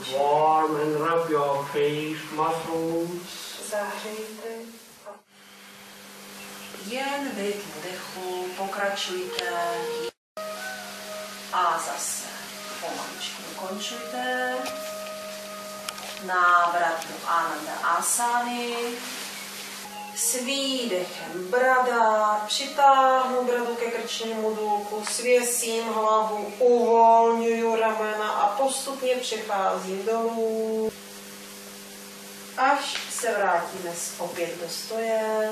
warm and rub your face muscles. Zahřejte. Jen rytmu dechu, pokračujte. A zase pomaličku ukončujte. Návrat do Ananda Asány. S výdechem brada, přitáhnu bradu ke krčnímu důku, svěsím hlavu, uvolňuju ramena a postupně přecházím dolů. Až se vrátíme opět do stoje.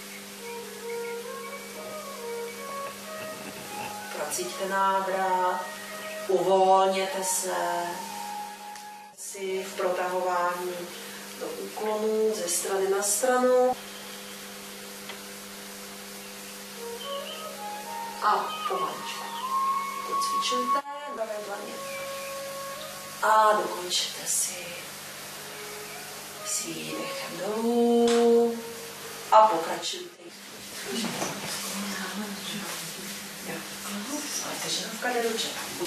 Procíťte návrat, uvolněte se si v protahování do úklonu ze strany na stranu. A pomaličku docvičujte pravé dlaně. A dokončete si s výdechem dolů a pokračujte. Ženovka jde ruče.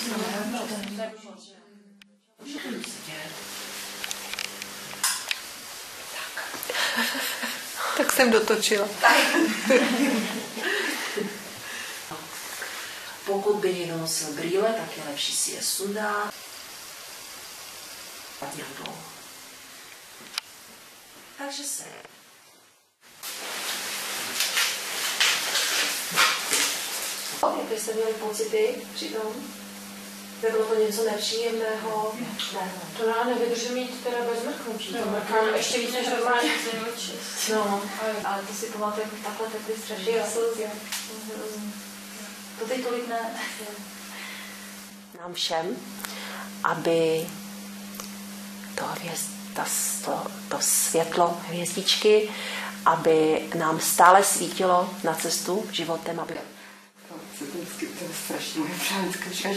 Tak jsem dotočila. Pokud by někdo nosil brýle, tak je lepší si je sundat. Takže se. Jaké jste měli pocity při tom? Bylo to něco nepříjemného? Ne. To já nevydržím mít teda bez mrknutí. To mrkám ještě víc než normálně. No, ale to si pamatuju, jako takhle tekly strašně slzy. To teď tolik ne. Nám všem, aby to světlo hvězdičky, aby nám stále svítilo na cestu životem, aby... To je strašně